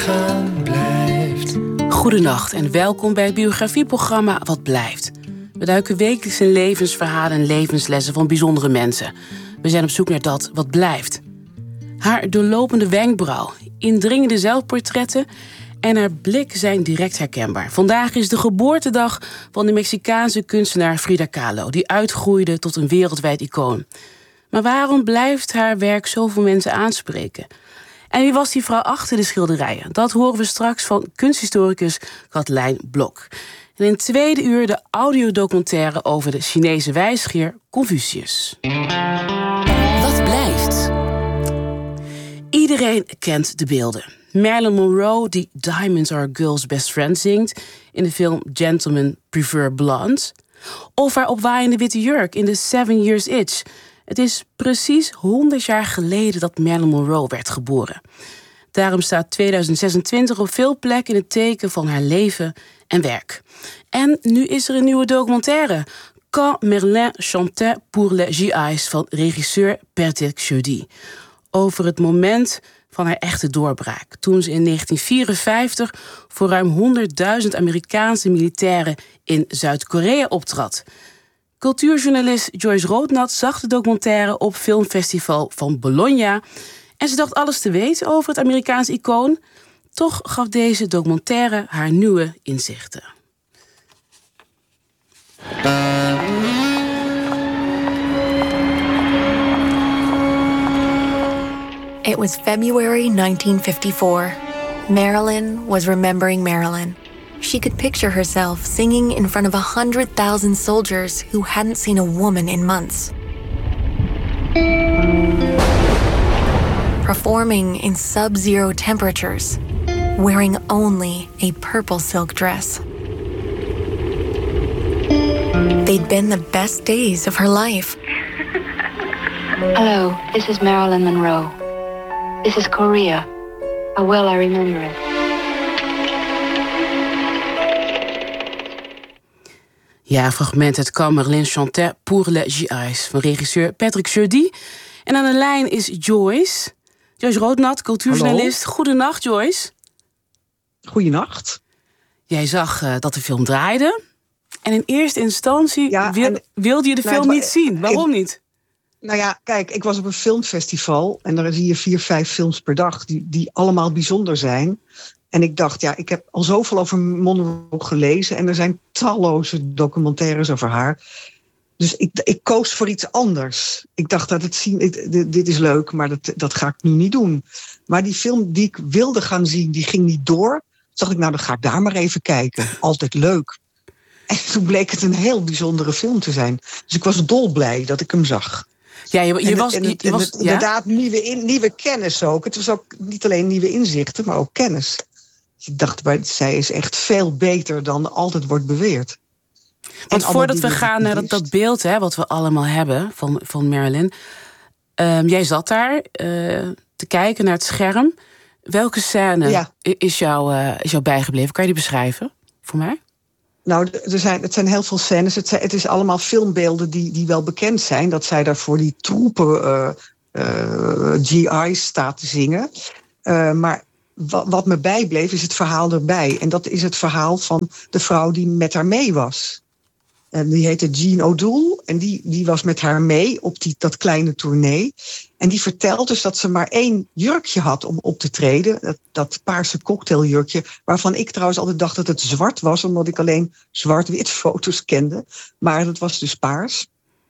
weggaan blijft. Goedenacht en welkom bij het biografieprogramma Wat Blijft. We duiken wekelijks in levensverhalen en levenslessen van bijzondere mensen. We zijn op zoek naar dat wat blijft. Haar doorlopende wenkbrauw, indringende zelfportretten en haar blik zijn direct herkenbaar. Vandaag is de geboortedag van de Mexicaanse kunstenaar Frida Kahlo, die uitgroeide tot een wereldwijd icoon. Maar waarom blijft haar werk zoveel mensen aanspreken? En wie was die vrouw achter de schilderijen? Dat horen we straks van kunsthistoricus Katelijn Blok. En in het tweede uur de audiodocumentaire over de Chinese wijsgeer Confucius. Wat blijft? Iedereen kent de beelden. Marilyn Monroe, die Diamonds Are a Girl's Best Friend zingt in de film Gentlemen Prefer Blondes. Of haar opwaaiende witte jurk in The 7 Years Itch. Het is precies 100 jaar geleden dat Marilyn Monroe werd geboren. Daarom staat 2026 op veel plekken in het teken van haar leven en werk. En nu is er een nieuwe documentaire. Quand Merlin chantait pour les GI's van regisseur Patrick Chaudy. Over het moment van haar echte doorbraak. Toen ze in 1954 voor ruim 100.000 Amerikaanse militairen in Zuid-Korea optrad. Cultuurjournalist Joyce Roodnat zag de documentaire op filmfestival van Bologna. En ze dacht alles te weten over het Amerikaans icoon. Toch gaf deze documentaire haar nieuwe inzichten. It was February 1954. Marilyn was remembering Marilyn. She could picture herself singing in front of 100,000 soldiers who hadn't seen a woman in months. Performing in sub-zero temperatures, wearing only a purple silk dress. They'd been the best days of her life. Hello, this is Marilyn Monroe. This is Korea. How well I remember it. Ja, fragment uit Quand Merlin chantait pour les GI's van regisseur Patrick Chaudy. En aan de lijn is Joyce. Joyce Roodnat, cultuurjournalist. Hallo. Goedenacht, Joyce. Goedenacht. Jij zag dat de film draaide. En in eerste instantie wilde je de film niet zien. Waarom niet? Nou ja, kijk, ik was op een filmfestival en daar zie je 4, 5 films per dag die allemaal bijzonder zijn. En ik dacht, ja, ik heb al zoveel over Monroe gelezen en er zijn talloze documentaires over haar. Dus ik koos voor iets anders. Ik dacht, dit is leuk, maar dat ga ik nu niet doen. Maar die film die ik wilde gaan zien, die ging niet door. Toen dacht ik, nou, dan ga ik daar maar even kijken. Altijd leuk. En toen bleek het een heel bijzondere film te zijn. Dus ik was dolblij dat ik hem zag. Ja, je was inderdaad nieuwe kennis ook. Het was ook niet alleen nieuwe inzichten, maar ook kennis. Ik dacht, zij is echt veel beter dan altijd wordt beweerd. Want voordat we gaan naar dat beeld, wat we allemaal hebben van Marilyn. Jij zat daar te kijken naar het scherm. Welke scène is jou bijgebleven? Kan je die beschrijven voor mij? Nou, het zijn heel veel scènes. Het is allemaal filmbeelden die wel bekend zijn. Dat zij daar voor die troepen GI's staat te zingen. Maar wat me bijbleef is het verhaal erbij. En dat is het verhaal van de vrouw die met haar mee was. En die heette Jean O'Doul. En die was met haar mee op dat kleine tournee. En die vertelt dus dat ze maar 1 jurkje had om op te treden. Dat paarse cocktailjurkje. Waarvan ik trouwens altijd dacht dat het zwart was. Omdat ik alleen zwart-wit foto's kende. Maar dat was dus paars.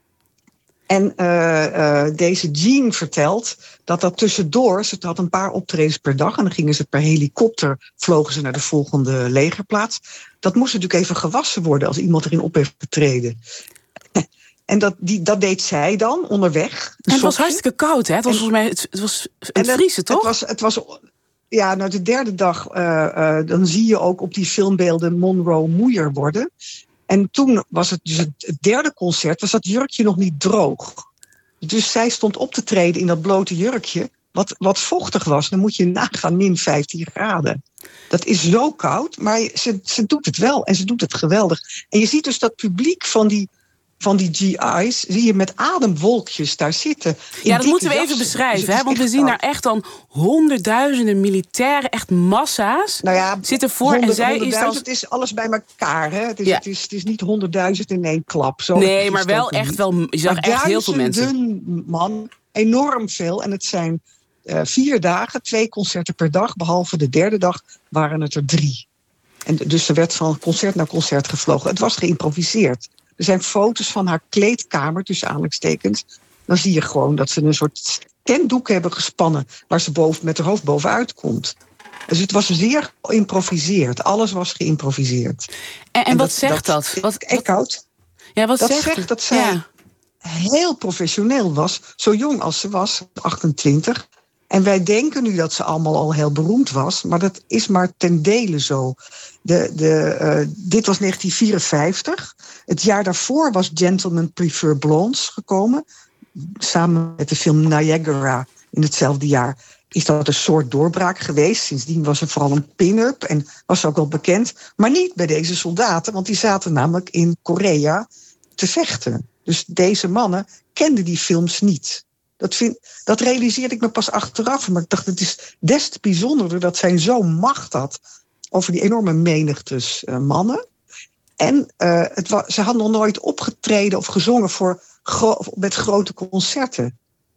En deze Jean vertelt dat tussendoor, ze had een paar optredens per dag en dan gingen ze per helikopter, vlogen ze naar de volgende legerplaats. Dat moest natuurlijk even gewassen worden als iemand erin op heeft getreden. En dat deed zij dan onderweg. En het was hartstikke koud, hè? Het was volgens mij het was vriezen, toch? Het was ja, nou de derde dag, dan zie je ook op die filmbeelden Monroe moeier worden. En toen was het dus het derde concert, was dat jurkje nog niet droog. Dus zij stond op te treden in dat blote jurkje, wat vochtig was. Dan moet je nagaan, min 15 graden. Dat is zo koud, maar ze doet het wel en ze doet het geweldig. En je ziet dus dat publiek van van die GI's zie je met ademwolkjes daar zitten. Ja, dat moeten we even beschrijven. Dus want we zien daar echt dan honderdduizenden militairen, echt massa's, zitten voor. En zij is dan... Het is alles bij elkaar. Hè? Het is niet 100.000 in één klap. Zo nee, maar wel echt wel. Je zag echt heel veel mensen. Man, enorm veel. En het zijn 4 dagen, 2 concerten per dag. Behalve de derde dag waren het er 3. En dus er werd van concert naar concert gevlogen. Het was geïmproviseerd. Er zijn foto's van haar kleedkamer, tussen aanhalingstekens. Dan zie je gewoon dat ze een soort tentdoek hebben gespannen, waar ze met haar hoofd bovenuit komt. Dus het was zeer geïmproviseerd. Alles was geïmproviseerd. En wat zegt dat? Eckhout. Ja, wat dat zegt dat zij heel professioneel was. Zo jong als ze was, 28. En wij denken nu dat ze allemaal al heel beroemd was. Maar dat is maar ten dele zo. Dit was 1954. Het jaar daarvoor was Gentlemen Prefer Blondes gekomen. Samen met de film Niagara in hetzelfde jaar is dat een soort doorbraak geweest. Sindsdien was er vooral een pin-up en was ze ook wel bekend. Maar niet bij deze soldaten, want die zaten namelijk in Korea te vechten. Dus deze mannen kenden die films niet. Dat realiseerde ik me pas achteraf. Maar ik dacht, het is des te bijzonderder dat zij zo'n macht had over die enorme menigtes mannen. En ze had nog nooit opgetreden of gezongen met grote concerten.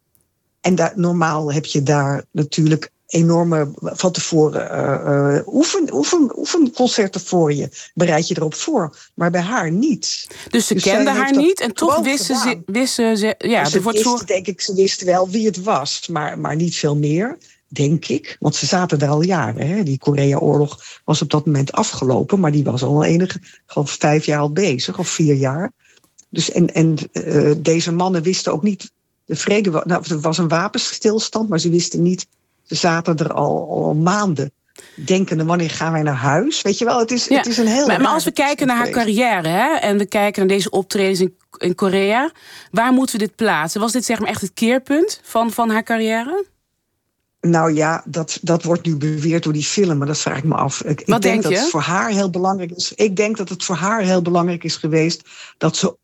En normaal heb je daar natuurlijk enorme van tevoren oefenconcerten voor je. Bereid je erop voor. Maar bij haar niet. Dus ze kende haar niet en toch wisten ze... Ja, Ze wist wel wie het was, maar niet veel meer. Denk ik. Want ze zaten daar al jaren. Hè? Die Korea-oorlog was op dat moment afgelopen. Maar die was al geloof 5 jaar al bezig. Of 4 jaar. Dus deze mannen wisten ook niet... De vrede, er was een wapenstilstand. Maar ze wisten niet... Ze zaten er al maanden. Denkende, wanneer gaan wij naar huis? Weet je wel, het is een heel... Maar als we kijken naar haar carrière... Hè, en we kijken naar deze optredens in Korea... waar moeten we dit plaatsen? Was dit zeg maar echt het keerpunt van haar carrière? Nou ja, dat wordt nu beweerd door die film, maar dat vraag ik me af. Ik denk dat het voor haar heel belangrijk is. Ik denk dat het voor haar heel belangrijk is geweest dat ze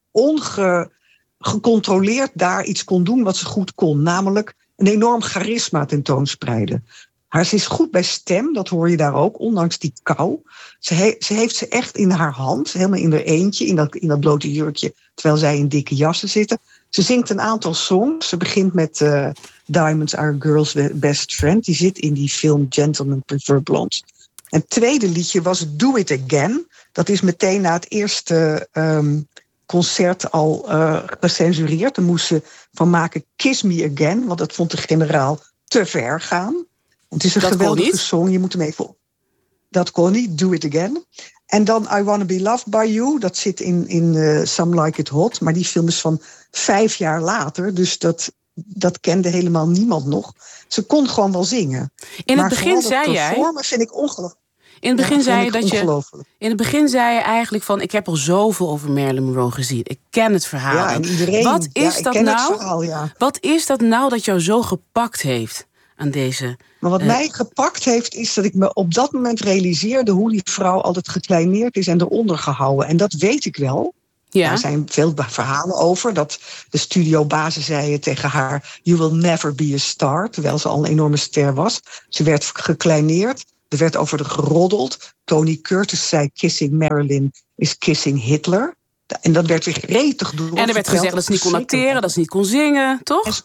ongecontroleerd daar iets kon doen wat ze goed kon. Namelijk een enorm charisma tentoonspreiden. Ze is goed bij stem, dat hoor je daar ook, ondanks die kou. Ze heeft ze echt in haar hand, helemaal in haar eentje, in dat blote jurkje, terwijl zij in dikke jassen zitten. Ze zingt een aantal songs. Ze begint met Diamonds Are a Girl's Best Friend. Die zit in die film Gentlemen Prefer Blondes. En het tweede liedje was Do It Again. Dat is meteen na het eerste concert al gecensureerd. Daar moest ze van maken Kiss Me Again. Want dat vond de generaal te ver gaan. Want het is een geweldige song. Je moet hem even... Dat kon niet. Do It Again. En dan I Wanna Be Loved By You. Dat zit in Some Like It Hot. Maar die film is van 5 jaar later. Dus dat kende helemaal niemand nog. Ze kon gewoon wel zingen. In het begin zei jij... vind ik ongelooflijk. In het begin zei je dat je... In het begin zei je eigenlijk van... Ik heb al zoveel over Marilyn Monroe gezien. Ik ken het verhaal. Ja, en iedereen... Wat is dat nou? Het verhaal, ja. Wat is dat nou dat jou zo gepakt heeft aan deze... Maar wat mij gepakt heeft, is dat ik me op dat moment realiseerde hoe die vrouw altijd gekleineerd is en eronder gehouden. En dat weet ik wel. Ja. Er zijn veel verhalen over. Dat de studiobazen zeiden tegen haar... You will never be a star. Terwijl ze al een enorme ster was. Ze werd gekleineerd. Er werd over haar geroddeld. Tony Curtis zei Kissing Marilyn is kissing Hitler. En dat werd weer gretig door. En er werd gezegd dat ze niet kon acteren, dat ze niet kon zingen, toch? En,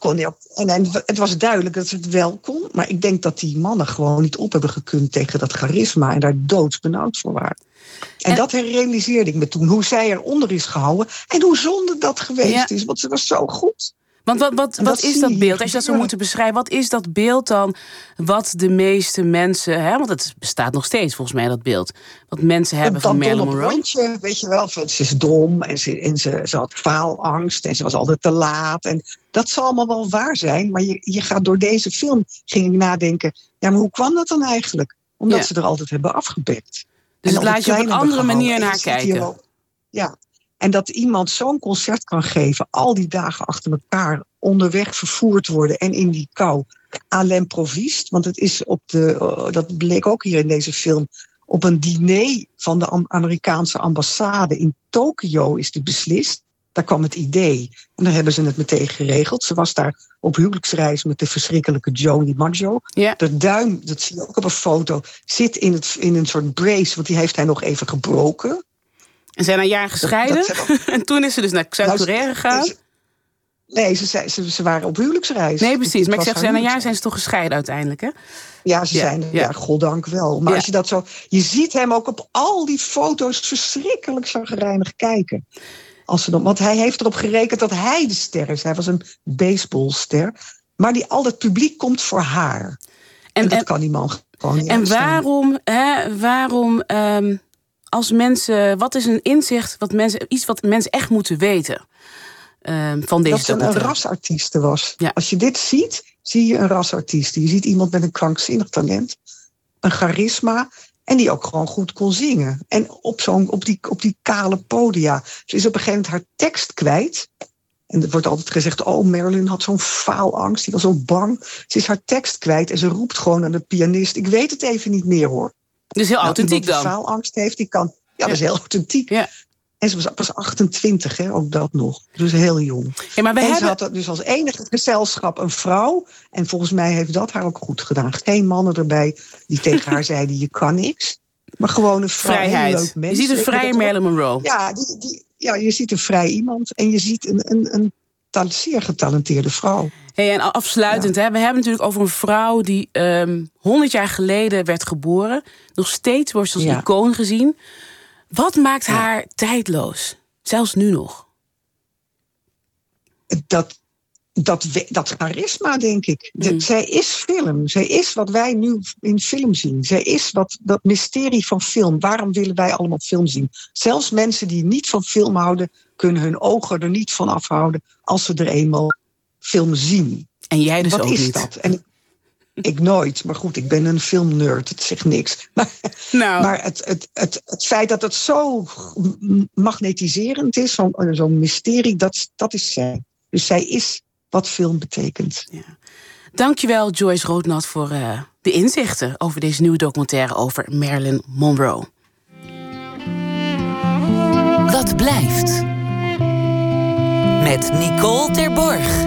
het was duidelijk dat ze het wel kon. Maar ik denk dat die mannen gewoon niet op hebben gekund tegen dat charisma. En daar doodsbenauwd voor waren. En dat realiseerde ik me toen. Hoe zij eronder is gehouden. En hoe zonde dat geweest is. Want ze was zo goed. Want wat is dat beeld? Als je dat zou moeten beschrijven, wat is dat beeld dan wat de meeste mensen... Hè, want het bestaat nog steeds volgens mij, dat beeld. Wat mensen hebben van Marilyn Monroe. Rondje, weet je wel, ze is dom en ze had faalangst en ze was altijd te laat. En dat zal allemaal wel waar zijn. Maar je gaat door deze film, ging ik nadenken... Ja, maar hoe kwam dat dan eigenlijk? Omdat ze er altijd hebben afgebekt. Dus het laat je op een andere manier naar kijken. Ja. En dat iemand zo'n concert kan geven, al die dagen achter elkaar, onderweg vervoerd worden en in die kou, à l'improviste. Want het is dat bleek ook hier in deze film, op een diner van de Amerikaanse ambassade in Tokio is dit beslist. Daar kwam het idee. En dan hebben ze het meteen geregeld. Ze was daar op huwelijksreis met de verschrikkelijke Joe DiMaggio. Ja. De duim, dat zie je ook op een foto, zit in een soort brace, want die heeft hij nog even gebroken. En zijn een jaar gescheiden. En toen is ze dus naar Zuid-Korea gegaan. Nee, ze waren op huwelijksreis. Nee, precies. Maar ik zeg, na een jaar zijn ze toch gescheiden uiteindelijk, hè? Ja, ze zijn ja, goddank wel. Maar als je dat zo... Je ziet hem ook op al die foto's verschrikkelijk chagrijnig kijken. Want hij heeft erop gerekend dat hij de ster is. Hij was een baseballster. Maar al dat publiek komt voor haar. En dat kan die man gewoon niet uitstaan. Waarom als mensen... Wat is een inzicht, iets wat mensen echt moeten weten van deze dat ze een rasartieste was. Ja. Als je dit ziet, zie je een rasartieste. Je ziet iemand met een krankzinnig talent. Een charisma. En die ook gewoon goed kon zingen. En op die kale podia. Ze is op een gegeven moment haar tekst kwijt. En er wordt altijd gezegd, Marilyn had zo'n faalangst. Die was zo bang. Ze is haar tekst kwijt en ze roept gewoon aan de pianist. Ik weet het even niet meer, hoor. Dus heel authentiek dan? Die faalangst heeft, die kan... Ja, dat is heel authentiek. Ja. En ze was pas 28, hè, ook dat nog. Dus heel jong. Ja, maar ze had dus als enige gezelschap een vrouw. En volgens mij heeft dat haar ook goed gedaan. Geen mannen erbij die tegen haar zeiden, je kan niks. Maar gewoon een vrouw. Vrijheid. Een leuk mens. Je ziet een vrije Marilyn Monroe. Ja, je ziet een vrij iemand. En je ziet een zeer getalenteerde vrouw. Hey, en afsluitend, hè, we hebben natuurlijk over een vrouw die 100 jaar geleden werd geboren. Nog steeds wordt ze als icoon gezien. Wat maakt haar tijdloos? Zelfs nu nog. Dat charisma, denk ik. Zij is film. Zij is wat wij nu in film zien. Zij is dat mysterie van film. Waarom willen wij allemaal film zien? Zelfs mensen die niet van film houden, kunnen hun ogen er niet van afhouden als ze er eenmaal film zien. En jij dus wat ook is niet? Dat? En ik nooit. Maar goed, ik ben een filmnerd. Het zegt niks. Maar het feit dat het zo magnetiserend is, zo'n mysterie, dat is zij. Dus zij is wat film betekent. Ja. Dankjewel, Joyce Roodnat, voor de inzichten over deze nieuwe documentaire over Marilyn Monroe. Wat blijft? Met Nicole Terborg.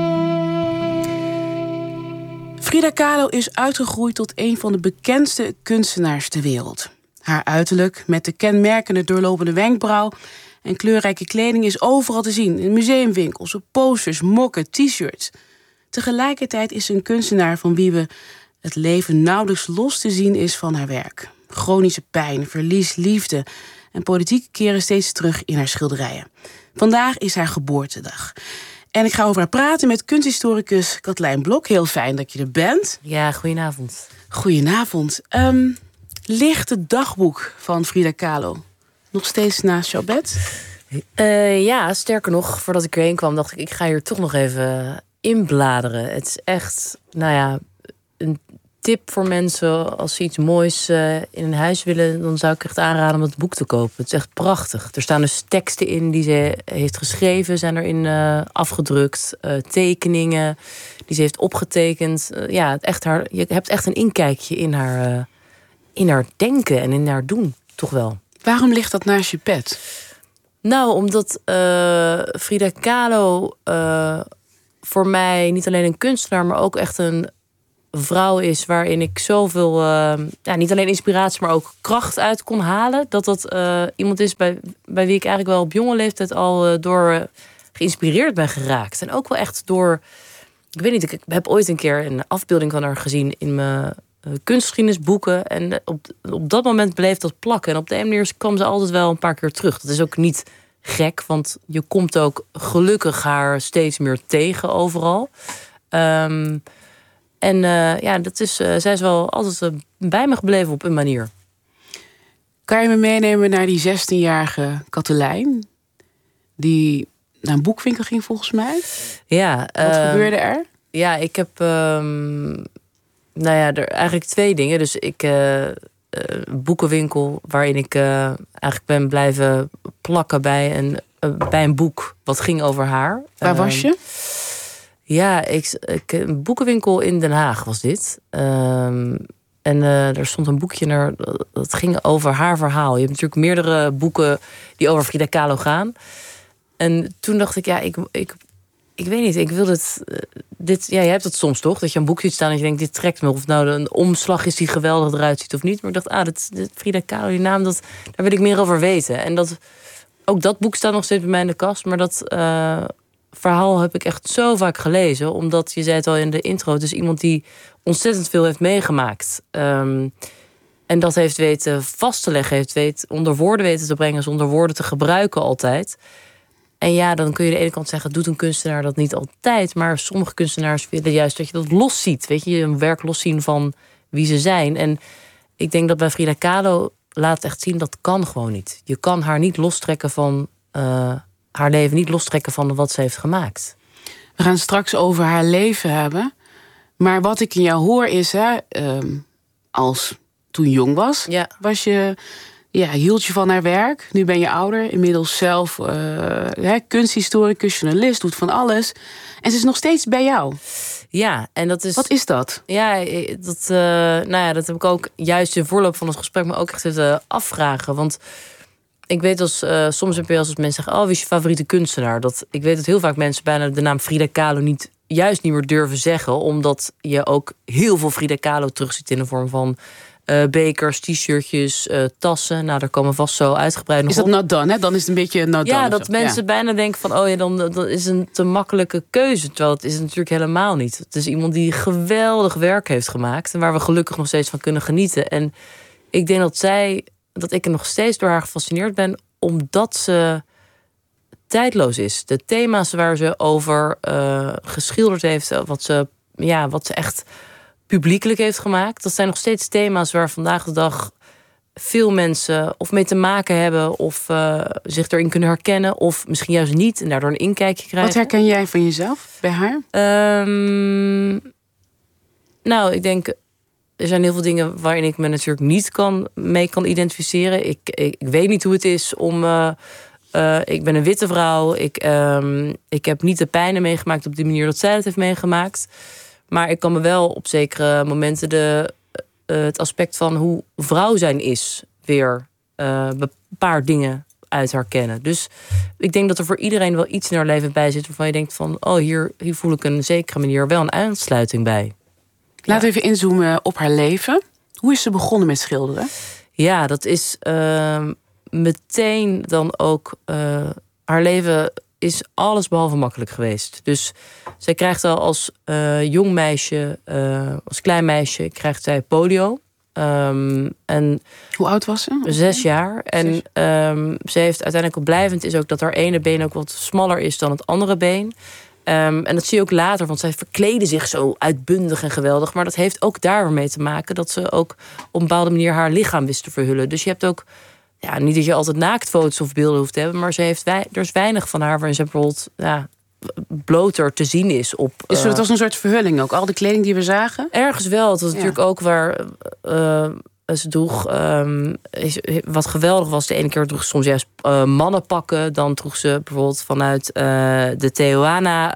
Frida Kahlo is uitgegroeid tot een van de bekendste kunstenaars ter wereld. Haar uiterlijk, met de kenmerkende doorlopende wenkbrauw en kleurrijke kleding, is overal te zien. In museumwinkels, op posters, mokken, t-shirts. Tegelijkertijd is ze een kunstenaar van wie we het leven nauwelijks los te zien is van haar werk. Chronische pijn, verlies, liefde en politiek keren steeds terug in haar schilderijen. Vandaag is haar geboortedag. En ik ga over haar praten met kunsthistoricus Katelijn Blok. Heel fijn dat je er bent. Ja, goedenavond. Goedenavond. Ligt het dagboek van Frida Kahlo nog steeds naast jouw bed? Ja, sterker nog, voordat ik erheen kwam, dacht ik ga hier toch nog even inbladeren. Het is echt, een tip voor mensen als ze iets moois in een huis willen, dan zou ik echt aanraden om het boek te kopen. Het is echt prachtig. Er staan dus teksten in die ze heeft geschreven, zijn erin afgedrukt, tekeningen die ze heeft opgetekend. Je hebt echt een inkijkje in haar denken en in haar doen, toch wel. Waarom ligt dat naast je bed? Nou, omdat Frida Kahlo voor mij niet alleen een kunstenaar, maar ook echt een vrouw is waarin ik zoveel, niet alleen inspiratie, maar ook kracht uit kon halen. Dat iemand is bij wie ik eigenlijk wel op jonge leeftijd al door geïnspireerd ben geraakt. En ook wel echt door, ik weet niet, ik heb ooit een keer een afbeelding van haar gezien in mijn kunstgeschiedenisboeken. En op dat moment bleef dat plakken. En op de een manier kwam ze altijd wel een paar keer terug. Dat is ook niet gek, want je komt ook gelukkig haar steeds meer tegen overal. Zij is wel altijd bij me gebleven op een manier. Kan je me meenemen naar die 16-jarige Katelijn? Die naar een boekwinkel ging volgens mij? Ja. Wat gebeurde er? Ja, ik heb er eigenlijk twee dingen. Dus ik een boekenwinkel waarin ik eigenlijk ben blijven plakken bij een boek wat ging over haar. Waar was je? Ja, een boekenwinkel in Den Haag was dit. Er stond een boekje dat ging over haar verhaal. Je hebt natuurlijk meerdere boeken die over Frida Kahlo gaan. En toen dacht ik, ik weet niet, ik wil dit. Ja, je hebt het soms toch, dat je een boek ziet staan en je denkt, dit trekt me. Of het nou een omslag is die geweldig eruit ziet of niet. Maar ik dacht, dit Frida Kahlo, die naam, daar wil ik meer over weten. En ook dat boek staat nog steeds bij mij in de kast. Maar dat verhaal heb ik echt zo vaak gelezen. Omdat, je zei het al in de intro, het is iemand die ontzettend veel heeft meegemaakt. En dat heeft weten vast te leggen, heeft onder woorden weten te brengen, zonder woorden te gebruiken altijd. En ja, dan kun je aan de ene kant zeggen, doet een kunstenaar dat niet altijd. Maar sommige kunstenaars willen juist dat je dat los ziet. Weet je, een werk loszien van wie ze zijn. En ik denk dat bij Frida Kahlo laat echt zien, dat kan gewoon niet. Je kan haar niet lostrekken van haar leven, niet lostrekken van wat ze heeft gemaakt. We gaan straks over haar leven hebben. Maar wat ik in jou hoor is, als toen je jong was, was je... Ja, hield je van haar werk. Nu ben je ouder. Inmiddels zelf kunsthistoricus, journalist, doet van alles. En ze is nog steeds bij jou. Ja, en dat is... Wat is dat? Ja, dat heb ik ook juist in voorloop van ons gesprek me ook echt zitten afvragen. Want ik weet soms heb je als mensen zeggen, wie is je favoriete kunstenaar? Ik weet dat heel vaak mensen bijna de naam Frida Kahlo juist niet meer durven zeggen. Omdat je ook heel veel Frida Kahlo terugziet in de vorm van bekers, t-shirtjes, tassen. Nou, daar komen vast zo uitgebreid nog op. Is dat not done, hè? Dan is het een beetje not done. Ja, dat mensen bijna denken van, dan is een te makkelijke keuze. Terwijl het is het natuurlijk helemaal niet. Het is iemand die geweldig werk heeft gemaakt. En waar we gelukkig nog steeds van kunnen genieten. En ik denk dat ik er nog steeds door haar gefascineerd ben, omdat ze tijdloos is. De thema's waar ze over geschilderd heeft, wat ze echt publiekelijk heeft gemaakt, dat zijn nog steeds thema's waar vandaag de dag veel mensen of mee te maken hebben, of zich erin kunnen herkennen, of misschien juist niet en daardoor een inkijkje krijgen. Wat herken jij van jezelf bij haar? Nou, ik denk, er zijn heel veel dingen waarin ik me natuurlijk niet mee kan identificeren. Ik weet niet hoe het is om... ik ben een witte vrouw. Ik heb niet de pijnen meegemaakt op die manier dat zij het heeft meegemaakt. Maar ik kan me wel op zekere momenten het aspect van hoe vrouw zijn is weer een paar dingen uit herkennen. Dus ik denk dat er voor iedereen wel iets in haar leven bij zit waarvan je denkt van, hier voel ik een zekere manier wel een aansluiting bij. Laten we even inzoomen op haar leven. Hoe is ze begonnen met schilderen? Ja, dat is meteen dan ook... haar leven is alles behalve makkelijk geweest. Dus zij krijgt al als jong meisje, als klein meisje, krijgt zij polio. En hoe oud was ze? 6 jaar. En ze heeft uiteindelijk ook blijvend is ook dat haar ene been ook wat smaller is dan het andere been. En dat zie je ook later, want zij verkleden zich zo uitbundig en geweldig. Maar dat heeft ook daarmee te maken dat ze ook op een bepaalde manier haar lichaam wist te verhullen. Dus je hebt ook, niet dat je altijd naaktfoto's of beelden hoeft te hebben, maar er is weinig van haar waarin ze bijvoorbeeld bloter te zien is op. Dus het was een soort verhulling ook, al de kleding die we zagen? Ergens wel. Het was natuurlijk ook waar ze droeg, wat geweldig was. De ene keer droeg ze soms juist mannenpakken. Dan droeg ze bijvoorbeeld vanuit de Tehuana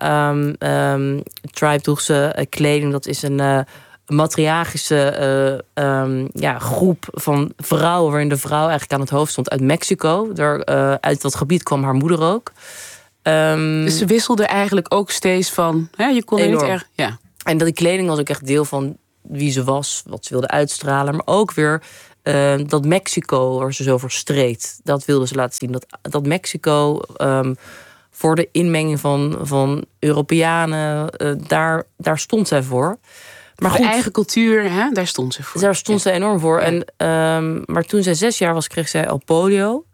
tribe droeg ze kleding. Dat is een matriarchische groep van vrouwen, waarin de vrouw eigenlijk aan het hoofd stond uit Mexico. Uit dat gebied kwam haar moeder ook. Dus ze wisselde eigenlijk ook steeds van, je kon er niet erg. Ja. En die kleding was ook echt deel van wie ze was, wat ze wilde uitstralen. Maar ook weer dat Mexico, waar ze zo voor streed, dat wilde ze laten zien. Dat Mexico voor de inmenging van Europeanen, daar stond zij voor. Maar goed, de eigen cultuur, daar stond ze voor. Daar stond ze enorm voor. Ja. Maar toen zij 6 jaar was, kreeg zij al polio.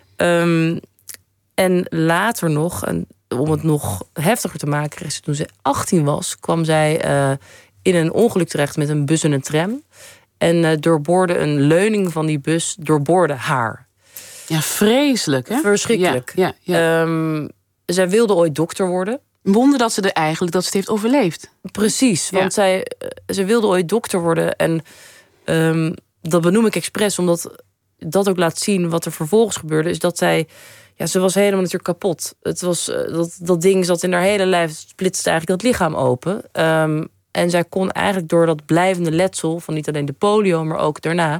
En later nog, om het nog heftiger te maken, kreeg ze toen ze 18 was, kwam zij in een ongeluk terecht met een bus en een tram. En doorboorde een leuning van die bus, doorboorde haar. Ja, vreselijk, hè? Verschrikkelijk. Ja. Zij wilde ooit dokter worden. Wonder dat ze het heeft overleefd. Precies, want ze wilde ooit dokter worden. En dat benoem ik expres, omdat dat ook laat zien wat er vervolgens gebeurde. Is dat zij... Ja, ze was helemaal natuurlijk kapot. Het was, dat ding zat in haar hele lijf, splitste eigenlijk dat lichaam open. En zij kon eigenlijk door dat blijvende letsel van niet alleen de polio, maar ook daarna,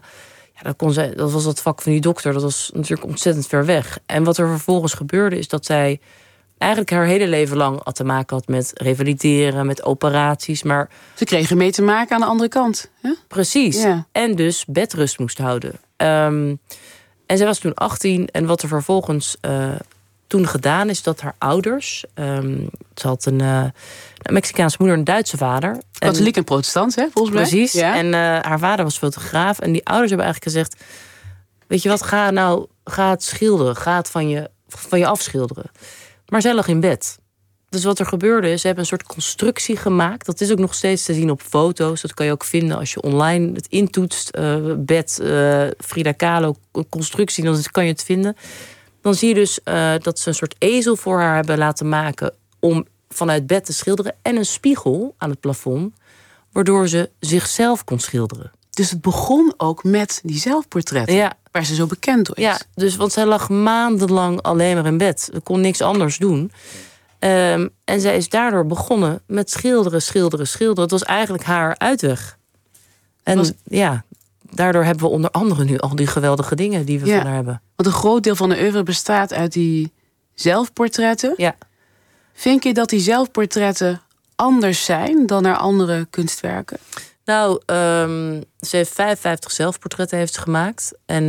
dat was het vak van die dokter, dat was natuurlijk ontzettend ver weg. En wat er vervolgens gebeurde is dat zij eigenlijk haar hele leven lang al te maken had met revalideren, met operaties. Maar Ze kregen mee te maken aan de andere kant. Hè? precies. Ja. En dus bedrust moest houden. En zij was toen 18. En wat er vervolgens toen gedaan is, dat haar ouders... ze had een Mexicaanse moeder, een Duitse vader. Katholiek en protestant, hè, volgens mij. Precies. Ja. En haar vader was fotograaf. En die ouders hebben eigenlijk gezegd... weet je wat, ga het schilderen. Ga het van je afschilderen. Maar zij lag in bed. Dus wat er gebeurde is, ze hebben een soort constructie gemaakt. Dat is ook nog steeds te zien op foto's. Dat kan je ook vinden als je online het intoetst. Bed, Frida Kahlo, constructie, dan kan je het vinden. Dan zie je dus dat ze een soort ezel voor haar hebben laten maken... om vanuit bed te schilderen. En een spiegel aan het plafond, waardoor ze zichzelf kon schilderen. Dus het begon ook met die zelfportretten. Ja. Waar ze zo bekend door is. Ja, dus want zij lag maandenlang alleen maar in bed. Ze kon niks anders doen. En zij is daardoor begonnen met schilderen. Het was eigenlijk haar uitweg. En daardoor hebben we onder andere nu al die geweldige dingen die we van haar hebben. Want een groot deel van de oeuvre bestaat uit die zelfportretten. Ja. Vind je dat die zelfportretten anders zijn dan haar andere kunstwerken? Nou, ze heeft 55 zelfportretten heeft ze gemaakt. En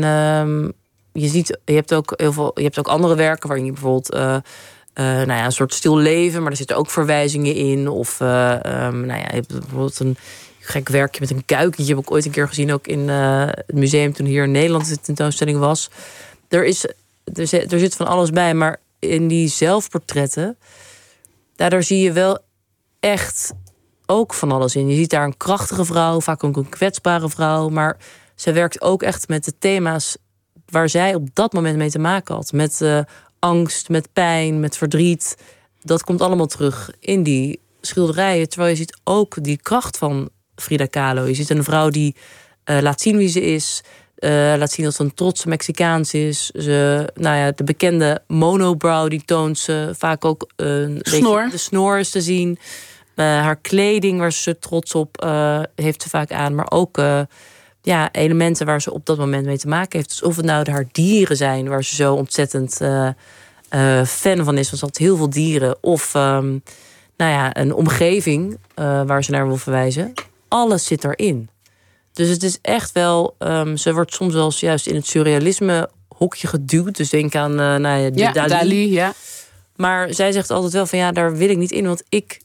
je hebt ook andere werken waarin je bijvoorbeeld een soort stil leven, maar er zitten ook verwijzingen in. Of je hebt bijvoorbeeld een gek werkje met een kuikentje. Heb ik ooit een keer gezien, ook in het museum toen hier in Nederland de tentoonstelling was. Er zit van alles bij, maar in die zelfportretten, daar zie je wel echt ook van alles in. Je ziet daar een krachtige vrouw, vaak ook een kwetsbare vrouw, maar zij werkt ook echt met de thema's waar zij op dat moment mee te maken had. Met angst, met pijn, met verdriet. Dat komt allemaal terug in die schilderijen. Terwijl je ziet ook die kracht van Frida Kahlo. Je ziet een vrouw die laat zien wie ze is. Laat zien dat ze een trotse Mexicaans is. De bekende monobrow, die toont ze. Vaak ook een beetje de snor is te zien. Haar kleding, waar ze trots op heeft ze vaak aan. Maar ook elementen waar ze op dat moment mee te maken heeft. Dus of het nou haar dieren zijn, waar ze zo ontzettend fan van is. Want ze had heel veel dieren. Of een omgeving waar ze naar wil verwijzen. Alles zit erin. Dus het is echt wel... ze wordt soms wel juist in het surrealisme hokje geduwd. Dus denk aan Dali. Ja. Maar zij zegt altijd wel van daar wil ik niet in. Want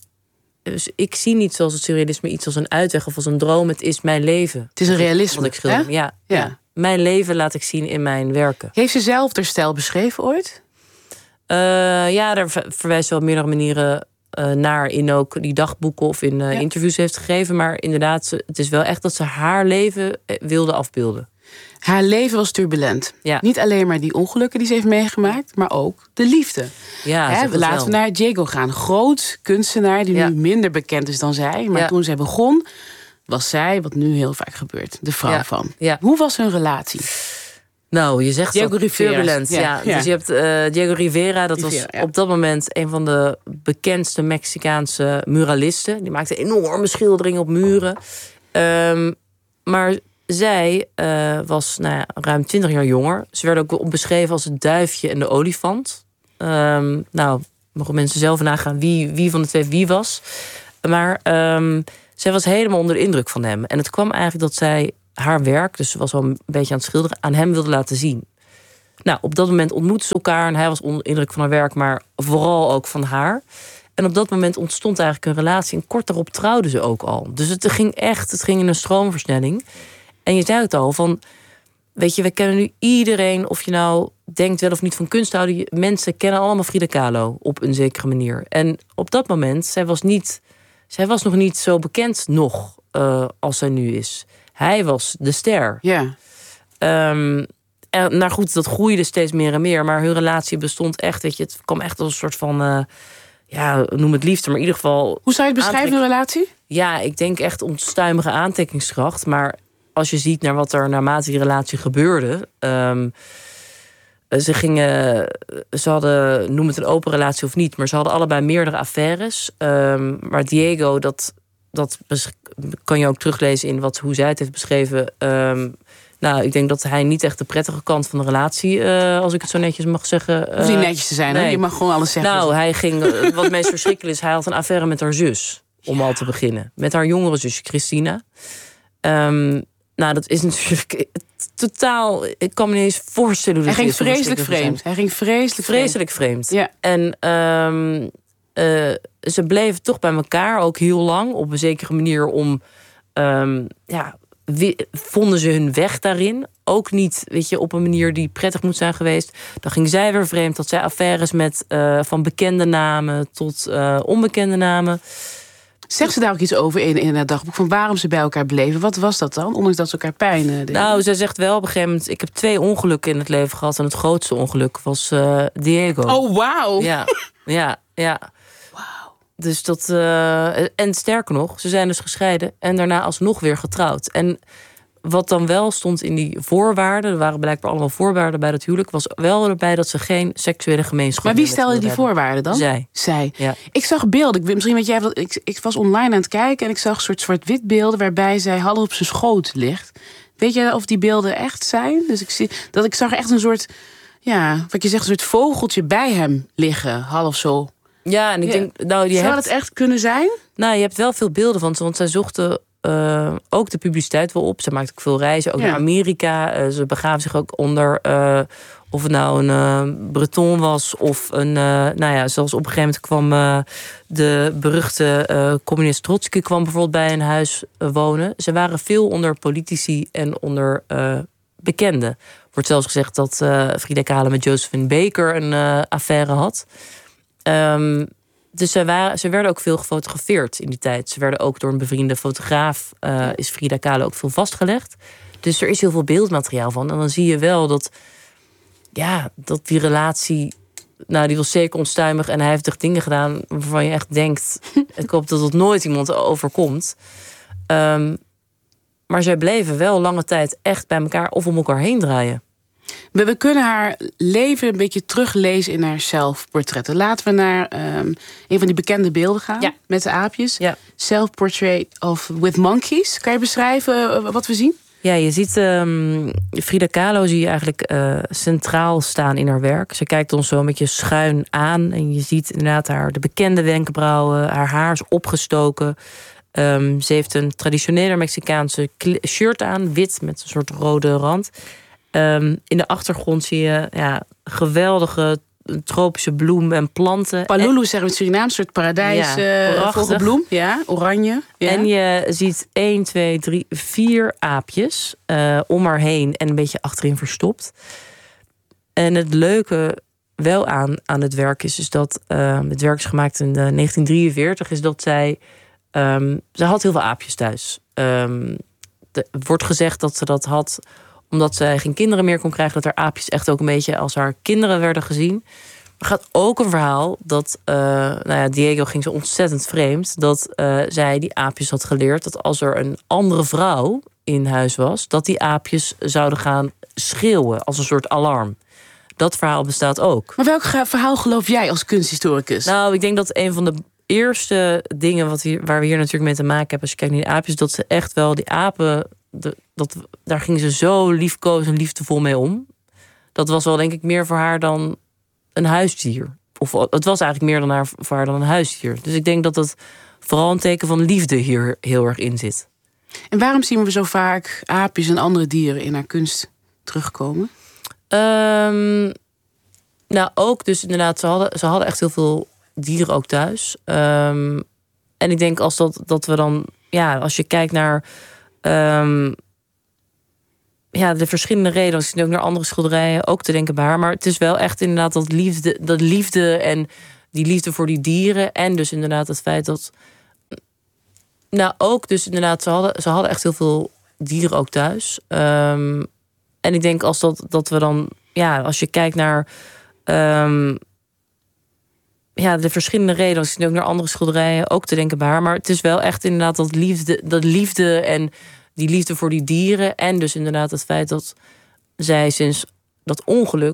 ik zie niet zoals het surrealisme iets als een uitweg of als een droom. Het is mijn leven. Het is een realisme. Wat ik schilder. Ja. Mijn leven laat ik zien in mijn werken. Heeft ze zelf haar stijl beschreven ooit? Daar verwijst ze op meerdere manieren naar in ook die dagboeken of in interviews heeft gegeven. Maar inderdaad, het is wel echt dat ze haar leven wilde afbeelden. Haar leven was turbulent. Ja. Niet alleen maar die ongelukken die ze heeft meegemaakt, maar ook de liefde. Ja, laten we naar Diego gaan. Groot kunstenaar die nu minder bekend is dan zij. Maar toen zij begon, was zij, wat nu heel vaak gebeurt, de vrouw van. Ja. Hoe was hun relatie? Nou, je zegt Diego Rivera. Turbulent. Ja. Dus je hebt Diego Rivera, dat was op dat moment een van de bekendste Mexicaanse muralisten. Die maakte enorme schilderingen op muren. Maar zij was ruim 20 jaar jonger. Ze werd ook beschreven als het duifje en de olifant. Mogen mensen zelf nagaan wie van de twee wie was. Maar zij was helemaal onder de indruk van hem. En het kwam eigenlijk dat zij haar werk, dus ze was al een beetje aan het schilderen, aan hem wilde laten zien. Nou, op dat moment ontmoetten ze elkaar en hij was onder de indruk van haar werk, maar vooral ook van haar. En op dat moment ontstond eigenlijk een relatie en kort daarop trouwden ze ook al. Dus het ging in een stroomversnelling. En je zei het al, van, weet je, we kennen nu iedereen, of je nou denkt wel of niet van kunst houden, mensen kennen allemaal Frida Kahlo op een zekere manier. En op dat moment, zij was nog niet zo bekend als zij nu is. Hij was de ster. Ja. En goed, dat groeide steeds meer en meer. Maar hun relatie bestond echt, weet je, het kwam echt als een soort van, noem het liefde, maar in ieder geval. Hoe zou je het beschrijven, hun relatie? Ja, ik denk echt onstuimige aantrekkingskracht. Maar als je ziet naar wat er naarmate die relatie gebeurde. Ze hadden, noem het een open relatie of niet, maar ze hadden allebei meerdere affaires. Maar Diego, dat kan je ook teruglezen in hoe zij het heeft beschreven. Nou, ik denk dat hij niet echt de prettige kant van de relatie, als ik het zo netjes mag zeggen. Hoeft niet netjes te zijn, nee. Je mag gewoon alles zeggen. Nou, hij ging, wat het meest verschrikkelijk is, hij had een affaire met haar zus. Om al te beginnen. Met haar jongere zusje, Christina. Nou, dat is natuurlijk totaal... Ik kan me niet eens voorstellen hoe hij ging vreselijk vreemd. Hij ging vreselijk vreemd. Ja. En ze bleven toch bij elkaar, ook heel lang. Op een zekere manier om... vonden ze hun weg daarin. Ook niet, weet je, op een manier die prettig moet zijn geweest. Dan ging zij weer vreemd. Dat zij affaires met van bekende namen tot onbekende namen. Zegt ze daar ook iets over in het dagboek? Van waarom ze bij elkaar bleven? Wat was dat dan? Ondanks dat ze elkaar pijn deden. Nou, zij zegt wel op een gegeven moment... Ik heb 2 ongelukken in het leven gehad. En het grootste ongeluk was Diego. Oh, wauw. Ja. Wauw. Dus dat... en sterker nog, ze zijn dus gescheiden. En daarna alsnog weer getrouwd. En wat dan wel stond in die voorwaarden... er waren blijkbaar allemaal voorwaarden bij dat huwelijk... was wel erbij dat ze geen seksuele gemeenschap... Maar wie stelde die voorwaarden dan? Zij. Ja. Ik zag beelden. Misschien weet jij ik was online aan het kijken... en ik zag een soort zwart-wit beelden... waarbij zij half op zijn schoot ligt. Weet je of die beelden echt zijn? Dus ik zag echt een soort... Ja, wat je zegt, een soort vogeltje bij hem liggen. Half zo. Ja, en ik denk... Nou, zou het echt kunnen zijn? Nou, je hebt wel veel beelden van ze... want zij zochten... ook de publiciteit wel op. Ze maakte ook veel reizen, ook naar Amerika. Ze begaven zich ook onder... of het nou een Breton was... of een... zelfs op een gegeven moment kwam... de beruchte communist Trotsky... kwam bijvoorbeeld bij een huis wonen. Ze waren veel onder politici en onder bekenden. Wordt zelfs gezegd dat Frida Kahlo met Josephine Baker... een affaire had. Dus ze werden ook veel gefotografeerd in die tijd. Ze werden ook door een bevriende fotograaf... is Frida Kahlo ook veel vastgelegd. Dus er is heel veel beeldmateriaal van. En dan zie je wel dat die relatie... Nou, die was zeker onstuimig. En hij heeft toch dingen gedaan waarvan je echt denkt... ik hoop dat het nooit iemand overkomt. Maar zij bleven wel lange tijd echt bij elkaar... of om elkaar heen draaien. We kunnen haar leven een beetje teruglezen in haar zelfportretten. Laten we naar een van die bekende beelden gaan. Met de aapjes. Ja. Self-portrait with monkeys. Kan je beschrijven wat we zien? Ja, je ziet Frida Kahlo zie je eigenlijk centraal staan in haar werk. Ze kijkt ons zo een beetje schuin aan. En je ziet inderdaad de bekende wenkbrauwen. Haar haar is opgestoken. Ze heeft een traditionele Mexicaanse shirt aan. Wit met een soort rode rand. In de achtergrond zie je geweldige tropische bloemen en planten. Palulu zeggen we het Surinaams, soort paradijs, vogelbloem. Ja, oranje. Ja. En je ziet 1, 2, 3, 4 aapjes om haar heen en een beetje achterin verstopt. En het leuke wel aan het werk is dat het werk is gemaakt in 1943, is dat zij had heel veel aapjes thuis. Wordt gezegd dat ze dat had omdat zij geen kinderen meer kon krijgen, dat haar aapjes echt ook een beetje als haar kinderen werden gezien. Er gaat ook een verhaal dat Diego ging zo ontzettend vreemd, dat zij die aapjes had geleerd dat als er een andere vrouw in huis was, dat die aapjes zouden gaan schreeuwen als een soort alarm. Dat verhaal bestaat ook. Maar welk verhaal geloof jij als kunsthistoricus? Nou, ik denk dat een van de eerste dingen waar we hier natuurlijk mee te maken hebben, als je kijkt naar die aapjes, dat ze echt wel die apen, daar ging ze zo liefkozend en liefdevol mee om. Dat was wel denk ik meer voor haar dan een huisdier. Of het was eigenlijk meer voor haar dan een huisdier. Dus ik denk dat het vooral een teken van liefde hier heel erg in zit. En waarom zien we zo vaak aapjes en andere dieren in haar kunst terugkomen? Nou, ook dus inderdaad, ze hadden echt heel veel dieren ook thuis. En ik denk dat we dan, als je kijkt naar de verschillende redenen, ik zie ook naar andere schilderijen ook te denken bij haar. Maar het is wel echt inderdaad dat liefde en die liefde voor die dieren. En dus inderdaad het feit dat, nou ook dus inderdaad, ze hadden echt heel veel dieren ook thuis. En ik denk dat we dan, als je kijkt naar de verschillende redenen, ik zie ook naar andere schilderijen ook te denken bij haar. Maar het is wel echt inderdaad dat liefde en die liefde voor die dieren. En dus inderdaad het feit dat zij sinds dat ongeluk